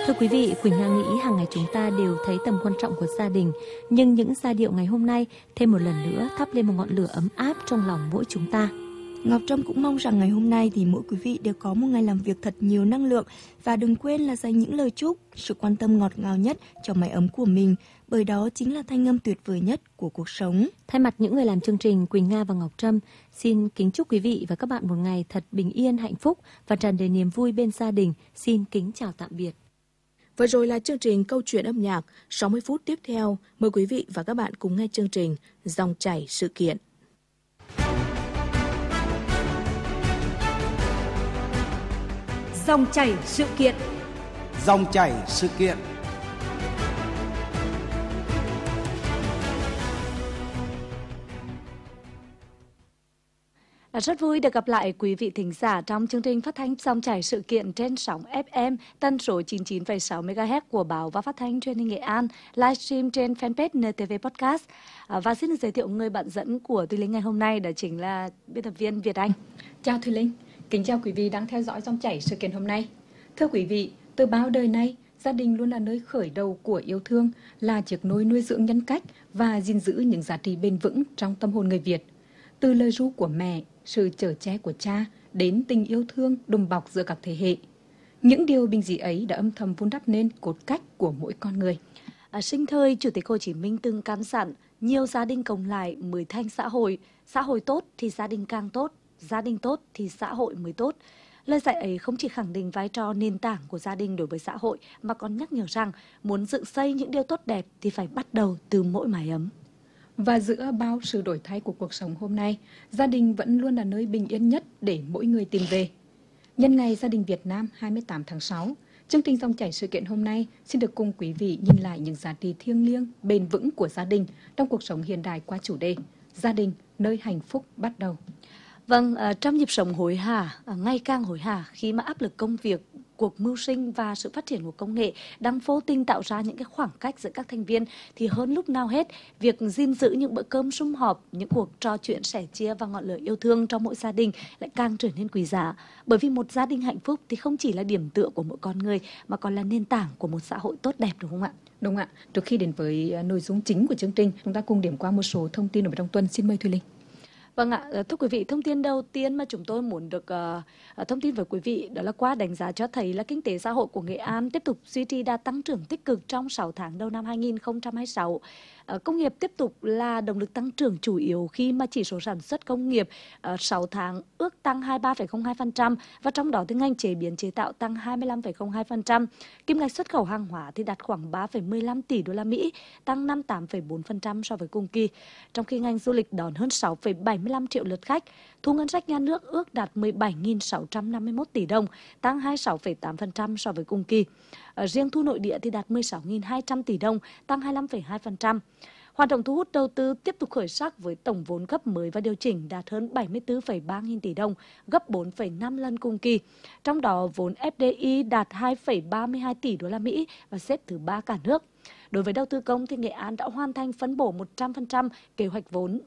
Thưa quý vị, Quỳnh Nga nghĩ hàng ngày chúng ta đều thấy tầm quan trọng của gia đình, nhưng những giai điệu ngày hôm nay thêm một lần nữa thắp lên một ngọn lửa ấm áp trong lòng mỗi chúng ta. Ngọc Trâm cũng mong rằng ngày hôm nay thì mỗi quý vị đều có một ngày làm việc thật nhiều năng lượng và đừng quên là dành những lời chúc, sự quan tâm ngọt ngào nhất cho mái ấm của mình, bởi đó chính là thanh âm tuyệt vời nhất của cuộc sống. Thay mặt những người làm chương trình, Quỳnh Nga và Ngọc Trâm xin kính chúc quý vị và các bạn một ngày thật bình yên, hạnh phúc và tràn đầy niềm vui bên gia đình. Xin kính chào tạm biệt. Vừa rồi là chương trình Câu chuyện âm nhạc. 60 phút tiếp theo, mời quý vị và các bạn cùng nghe chương trình Dòng chảy sự kiện. Dòng chảy sự kiện. Dòng chảy sự kiện. Rất vui được gặp lại quý vị thính giả trong chương trình phát thanh Dòng chảy sự kiện trên sóng FM tần số 99,6 MHz của Báo và Phát thanh Truyền hình Nghệ An, livestream trên fanpage NTV Podcast. Và xin được giới thiệu người bạn dẫn của Thùy Linh ngày hôm nay, đó chính là biên tập viên Việt Anh. Chào Thùy Linh, kính chào quý vị đang theo dõi Dòng chảy sự kiện hôm nay. Thưa quý vị, từ bao đời nay, gia đình luôn là nơi khởi đầu của yêu thương, là chiếc nôi nuôi dưỡng nhân cách và gìn giữ những giá trị bền vững trong tâm hồn người Việt. Từ lời ru của mẹ, sự chở che của cha đến tình yêu thương đùm bọc giữa các thế hệ. Những điều bình dị ấy đã âm thầm vun đắp nên cốt cách của mỗi con người. Sinh thời, Chủ tịch Hồ Chí Minh từng căn dặn, nhiều gia đình cộng lại mới thành xã hội tốt thì gia đình càng tốt, gia đình tốt thì xã hội mới tốt. Lời dạy ấy không chỉ khẳng định vai trò nền tảng của gia đình đối với xã hội, mà còn nhắc nhở rằng muốn dựng xây những điều tốt đẹp thì phải bắt đầu từ mỗi mái ấm. Và giữa bao sự đổi thay của cuộc sống hôm nay, gia đình vẫn luôn là nơi bình yên nhất để mỗi người tìm về. Nhân ngày Gia đình Việt Nam 28 tháng 6, chương trình Dòng chảy sự kiện hôm nay xin được cùng quý vị nhìn lại những giá trị thiêng liêng, bền vững của gia đình trong cuộc sống hiện đại qua chủ đề Gia đình, nơi hạnh phúc bắt đầu. Vâng, trong nhịp sống hối hả, ngày càng hối hả khi mà áp lực công việc, cuộc mưu sinh và sự phát triển của công nghệ đang vô tình tạo ra những cái khoảng cách giữa các thành viên, thì hơn lúc nào hết, việc gìn giữ những bữa cơm sum họp, những cuộc trò chuyện sẻ chia và ngọn lửa yêu thương trong mỗi gia đình lại càng trở nên quý giá. Bởi vì một gia đình hạnh phúc thì không chỉ là điểm tựa của mỗi con người mà còn là nền tảng của một xã hội tốt đẹp, đúng không ạ? Đúng ạ. Trước khi đến với nội dung chính của chương trình, chúng ta cùng điểm qua một số thông tin ở trong tuần. Xin mời Thùy Linh. Vâng ạ, thưa quý vị, thông tin đầu tiên mà chúng tôi muốn được thông tin với quý vị đó là qua đánh giá cho thấy là kinh tế xã hội của Nghệ An tiếp tục duy trì đà tăng trưởng tích cực trong 6 tháng đầu năm 2026. Công nghiệp tiếp tục là động lực tăng trưởng chủ yếu khi mà chỉ số sản xuất công nghiệp 6 tháng ước tăng 23,02% và trong đó thì ngành chế biến chế tạo tăng 25,02%. Kim ngạch xuất khẩu hàng hóa thì đạt khoảng 3,15 tỷ đô la Mỹ, tăng 58,4% so với cùng kỳ. Trong khi ngành du lịch đón hơn 6,75 triệu lượt khách, thu ngân sách nhà nước ước đạt 17.651 tỷ đồng, tăng 26,8% so với cùng kỳ. Riêng thu nội địa thì đạt 16.200 tỷ đồng, tăng 25,2%. Hoạt động thu hút đầu tư tiếp tục khởi sắc với tổng vốn cấp mới và điều chỉnh đạt hơn 74,3 nghìn tỷ đồng, gấp 4,5 lần cùng kỳ. Trong đó vốn FDI đạt 2,32 tỷ đô la Mỹ và xếp thứ 3 cả nước. Đối với đầu tư công thì Nghệ An đã hoàn thành phân bổ 100% kế hoạch vốn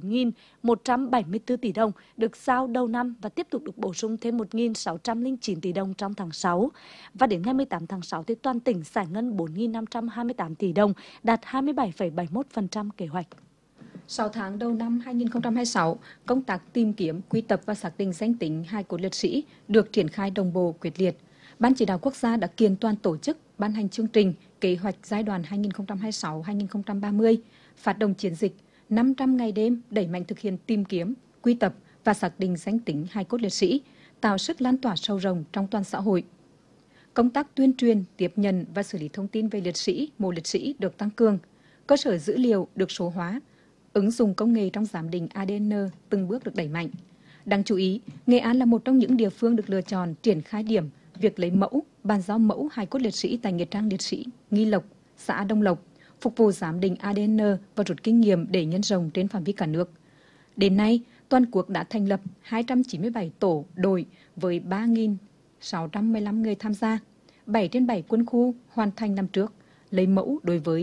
14.174 tỷ đồng được giao đầu năm và tiếp tục được bổ sung thêm 1.609 tỷ đồng trong tháng 6. Và đến ngày 18 tháng 6 thì toàn tỉnh giải ngân 4.528 tỷ đồng, đạt 27,71% kế hoạch. 6 tháng đầu năm 2026, công tác tìm kiếm, quy tập và xác định danh tính hài cốt liệt sĩ được triển khai đồng bộ quyết liệt. Ban Chỉ đạo Quốc gia đã kiện toàn tổ chức, ban hành chương trình, kế hoạch giai đoạn 2026-2030, phát động chiến dịch 500 ngày đêm đẩy mạnh thực hiện tìm kiếm, quy tập và xác định danh tính hài cốt liệt sĩ, tạo sức lan tỏa sâu rộng trong toàn xã hội. Công tác tuyên truyền, tiếp nhận và xử lý thông tin về liệt sĩ, mộ liệt sĩ được tăng cường, cơ sở dữ liệu được số hóa, ứng dụng công nghệ trong giám định ADN từng bước được đẩy mạnh. Đáng chú ý, Nghệ An là một trong những địa phương được lựa chọn triển khai điểm việc lấy mẫu, bàn giao mẫu hài cốt liệt sĩ tại nghĩa trang liệt sĩ Nghi Lộc, xã Đông Lộc, phục vụ giám định ADN và rút kinh nghiệm để nhân rộng trên phạm vi cả nước. Đến nay, toàn quốc đã thành lập 297 tổ đội với 3.615 người tham gia, 7 trên 7 quân khu hoàn thành năm trước, lấy mẫu đối với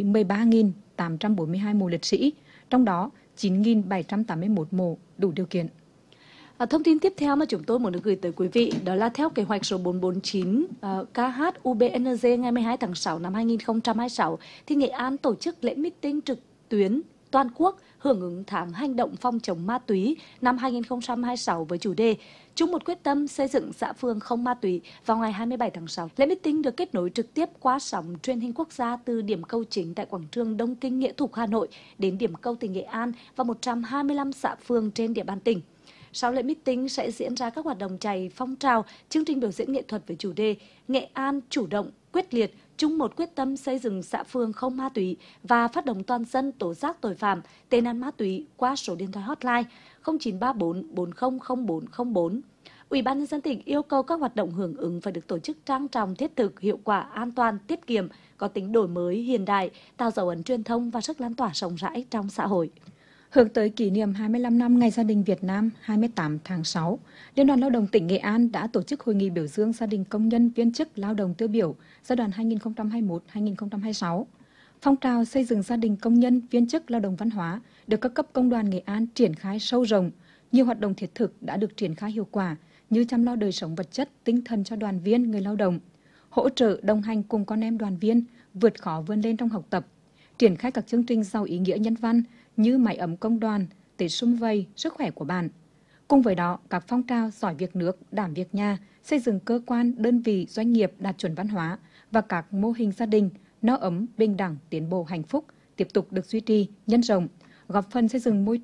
13.842 mộ liệt sĩ, trong đó 9.781 mộ đủ điều kiện. Thông tin tiếp theo mà chúng tôi muốn được gửi tới quý vị đó là theo kế hoạch số 449 KH UBNG ngày 12 tháng 6 năm 2026 thì Nghệ An tổ chức lễ meeting trực tuyến toàn quốc hưởng ứng tháng hành động phòng chống ma túy năm 2026 với chủ đề chung một quyết tâm xây dựng xã phường không ma túy vào ngày 27 tháng 6. Lễ meeting được kết nối trực tiếp qua sóng truyền hình quốc gia từ điểm cầu chính tại quảng trường Đông Kinh Nghĩa Thục Hà Nội đến điểm cầu tỉnh Nghệ An và 125 xã phường trên địa bàn tỉnh. Sau lễ meeting sẽ diễn ra các hoạt động chạy phong trào, chương trình biểu diễn nghệ thuật với chủ đề Nghệ An chủ động, quyết liệt, chung một quyết tâm xây dựng xã phường không ma túy và phát động toàn dân tố giác tội phạm, tệ nạn ma túy qua số điện thoại hotline 0934 400404. Ủy ban nhân dân tỉnh yêu cầu các hoạt động hưởng ứng phải được tổ chức trang trọng, thiết thực, hiệu quả, an toàn, tiết kiệm, có tính đổi mới, hiện đại, tạo dấu ấn truyền thông và sức lan tỏa rộng rãi trong xã hội. Hướng tới kỷ niệm 25 năm Ngày Gia đình Việt Nam 28 tháng 6, Liên đoàn Lao động tỉnh Nghệ An đã tổ chức hội nghị biểu dương gia đình công nhân viên chức lao động tiêu biểu giai đoạn 2021-2026. Phong trào xây dựng gia đình công nhân viên chức lao động văn hóa được các cấp công đoàn Nghệ An triển khai sâu rộng. Nhiều hoạt động thiết thực đã được triển khai hiệu quả như chăm lo đời sống vật chất, tinh thần cho đoàn viên, người lao động, hỗ trợ đồng hành cùng con em đoàn viên vượt khó vươn lên trong học tập, triển khai các chương trình giàu ý nghĩa nhân văn như mái ấm công đoàn, Tết sum vầy, sức khỏe của bạn. Cùng với đó, các phong trào giỏi việc nước, đảm việc nhà, xây dựng cơ quan, đơn vị, doanh nghiệp đạt chuẩn văn hóa và các mô hình gia đình no ấm, bình đẳng, tiến bộ hạnh phúc tiếp tục được duy trì, nhân rộng, góp phần xây dựng môi